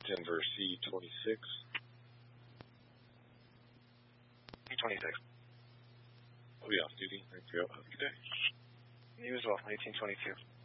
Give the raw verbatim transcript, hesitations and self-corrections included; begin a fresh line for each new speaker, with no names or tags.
Denver C twenty-six.
C twenty-six.
I'll be off duty. Thank you. Have a good day.
You as well, eighteen twenty-two.